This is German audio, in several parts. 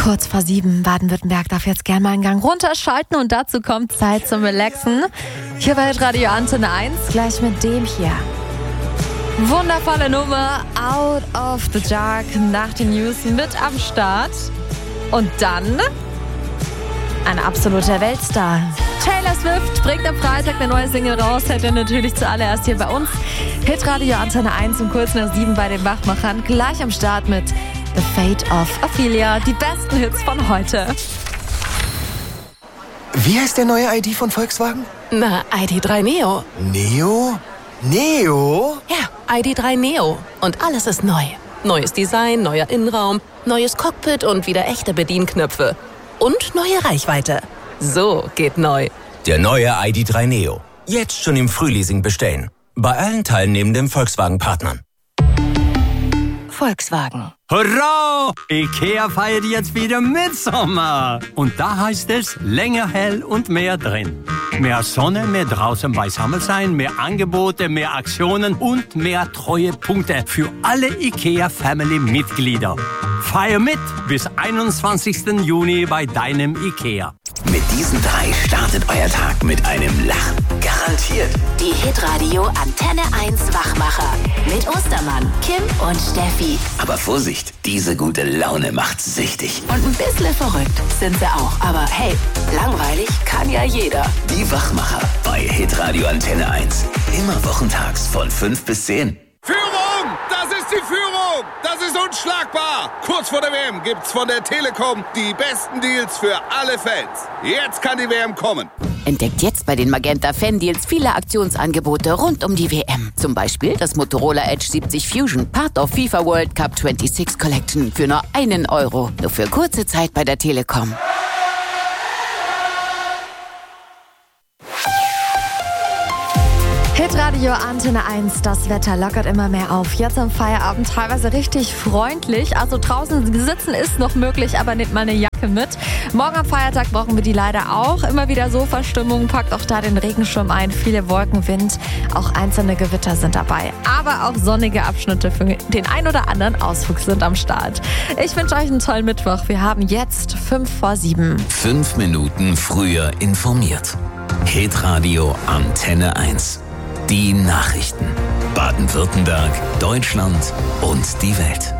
Kurz vor 7, Baden-Württemberg darf jetzt gerne mal einen Gang runterschalten und dazu kommt Zeit zum Relaxen. Hier bei Radio Antenne 1, gleich mit dem hier. Wundervolle Nummer, Out of the Dark, nach den News mit am Start. Und dann ein absoluter Weltstar. Taylor Swift bringt am Freitag eine neue Single raus, hätte natürlich zuallererst hier bei uns. Hitradio Antenne 1 um kurz nach 7 bei den Wachmachern. Gleich am Start mit The Fate of Ophelia, die besten Hits von heute. Wie heißt der neue ID von Volkswagen? Na, ID.3 Neo. Neo? Neo? Ja, ID.3 Neo. Und alles ist neu. Neues Design, neuer Innenraum, neues Cockpit und wieder echte Bedienknöpfe. Und neue Reichweite. So geht neu. Der neue ID.3 Neo. Jetzt schon im Frühleasing bestellen. Bei allen teilnehmenden Volkswagen-Partnern. Volkswagen. Hurra! IKEA feiert jetzt wieder Mitsommer. Und da heißt es länger hell und mehr drin. Mehr Sonne, mehr draußen beisammen sein, mehr Angebote, mehr Aktionen und mehr Treuepunkte für alle IKEA-Family-Mitglieder. Feier mit bis 21. Juni bei deinem IKEA. Mit diesen 3 startet euer Tag mit einem Lachen. Garantiert. Die Hitradio Antenne 1 Wachmacher. Mit Ostermann, Kim und Steffi. Aber Vorsicht, diese gute Laune macht süchtig. Und ein bisschen verrückt sind sie auch. Aber hey, langweilig kann ja jeder. Die Wachmacher bei Hitradio Antenne 1. Immer wochentags von 5 bis 10. Führung! Das ist die Führung! Das ist unschlagbar! Kurz vor der WM gibt's von der Telekom die besten Deals für alle Fans. Jetzt kann die WM kommen. Entdeckt jetzt bei den Magenta Fan Deals viele Aktionsangebote rund um die WM. Zum Beispiel das Motorola Edge 70 Fusion, Part of FIFA World Cup 26 Collection für nur €1. Nur für kurze Zeit bei der Telekom. Hitradio Antenne 1, das Wetter lockert immer mehr auf. Jetzt am Feierabend teilweise richtig freundlich. Also draußen sitzen ist noch möglich, aber nehmt mal eine Jacke mit. Morgen am Feiertag brauchen wir die leider auch. Immer wieder Sofastimmung, packt auch da den Regenschirm ein. Viele Wolken, Wind, auch einzelne Gewitter sind dabei. Aber auch sonnige Abschnitte für den ein oder anderen Ausflug sind am Start. Ich wünsche euch einen tollen Mittwoch. Wir haben jetzt 5 vor 7. 5 Minuten früher informiert. Hitradio Antenne 1. Die Nachrichten. Baden-Württemberg, Deutschland und die Welt.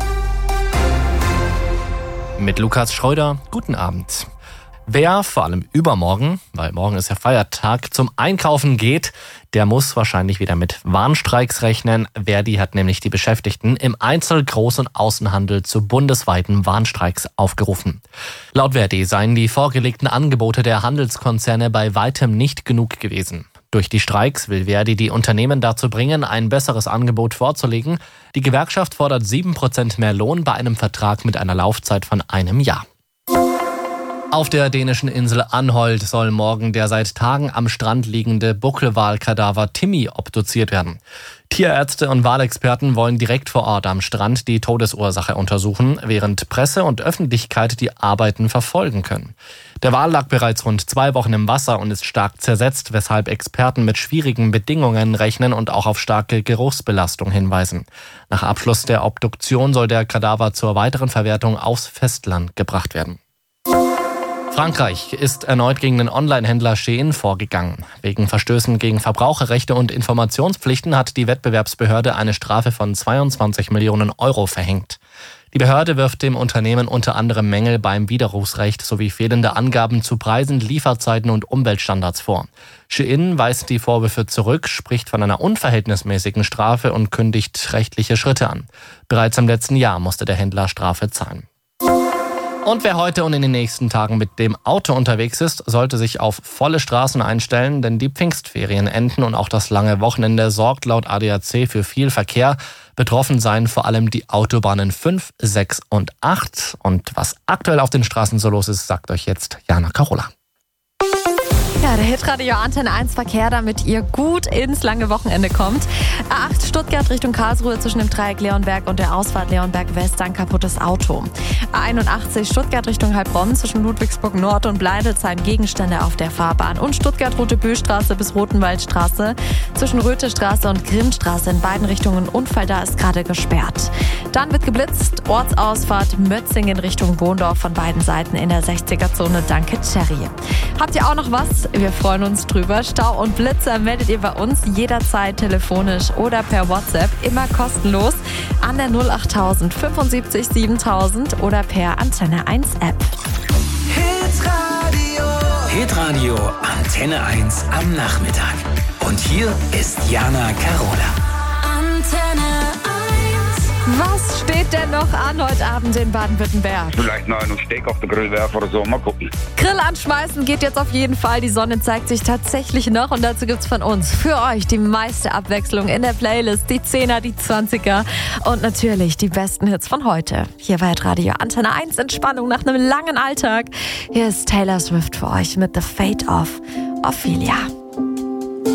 Mit Lukas Schröder, guten Abend. Wer vor allem übermorgen, weil morgen ist ja Feiertag, zum Einkaufen geht, der muss wahrscheinlich wieder mit Warnstreiks rechnen. Verdi hat nämlich die Beschäftigten im Einzel-, Groß- und Außenhandel zu bundesweiten Warnstreiks aufgerufen. Laut Verdi seien die vorgelegten Angebote der Handelskonzerne bei weitem nicht genug gewesen. Durch die Streiks will Verdi die Unternehmen dazu bringen, ein besseres Angebot vorzulegen. Die Gewerkschaft fordert 7% mehr Lohn bei einem Vertrag mit einer Laufzeit von einem Jahr. Auf der dänischen Insel Anholt soll morgen der seit Tagen am Strand liegende Buckelwalkadaver Timmy obduziert werden. Tierärzte und Walexperten wollen direkt vor Ort am Strand die Todesursache untersuchen, während Presse und Öffentlichkeit die Arbeiten verfolgen können. Der Wal lag bereits rund 2 Wochen im Wasser und ist stark zersetzt, weshalb Experten mit schwierigen Bedingungen rechnen und auch auf starke Geruchsbelastung hinweisen. Nach Abschluss der Obduktion soll der Kadaver zur weiteren Verwertung aufs Festland gebracht werden. Frankreich ist erneut gegen den Online-Händler Shein vorgegangen. Wegen Verstößen gegen Verbraucherrechte und Informationspflichten hat die Wettbewerbsbehörde eine Strafe von 22 Millionen € verhängt. Die Behörde wirft dem Unternehmen unter anderem Mängel beim Widerrufsrecht sowie fehlende Angaben zu Preisen, Lieferzeiten und Umweltstandards vor. Shein weist die Vorwürfe zurück, spricht von einer unverhältnismäßigen Strafe und kündigt rechtliche Schritte an. Bereits im letzten Jahr musste der Händler Strafe zahlen. Und wer heute und in den nächsten Tagen mit dem Auto unterwegs ist, sollte sich auf volle Straßen einstellen, denn die Pfingstferien enden und auch das lange Wochenende sorgt laut ADAC für viel Verkehr. Betroffen seien vor allem die Autobahnen 5, 6 und 8. Und was aktuell auf den Straßen so los ist, sagt euch jetzt Jana Carola. Ja, der Hitradio Antenne 1 Verkehr, damit ihr gut ins lange Wochenende kommt. A8 Stuttgart Richtung Karlsruhe zwischen dem Dreieck Leonberg und der Ausfahrt Leonberg West ein kaputtes Auto. A81 Stuttgart Richtung Heilbronn zwischen Ludwigsburg Nord und Bleidelsheim Gegenstände auf der Fahrbahn. Und Stuttgart Rote Böstraße bis Rotenwaldstraße zwischen Röthestraße und Grimmstraße in beiden Richtungen. Unfall da ist gerade gesperrt. Dann wird geblitzt. Ortsausfahrt Mötzingen Richtung Bohndorf von beiden Seiten in der 60er-Zone. Danke, Cherry. Habt ihr auch noch was? Wir freuen uns drüber. Stau und Blitzer meldet ihr bei uns jederzeit telefonisch oder per WhatsApp. Immer kostenlos an der 08000 75 7000 oder per Antenne 1 App. Hitradio Antenne 1 am Nachmittag. Und hier ist Jana Carola. Antenne 1. Was steht denn noch an heute Abend in Baden-Württemberg? Vielleicht noch einen Steak auf den Grill werfen oder so, mal gucken. Grill anschmeißen geht jetzt auf jeden Fall. Die Sonne zeigt sich tatsächlich noch und dazu gibt's von uns für euch die meiste Abwechslung in der Playlist. Die 10er, die 20er und natürlich die besten Hits von heute. Hier bei Radio Antenne 1 Entspannung nach einem langen Alltag. Hier ist Taylor Swift für euch mit The Fate of Ophelia.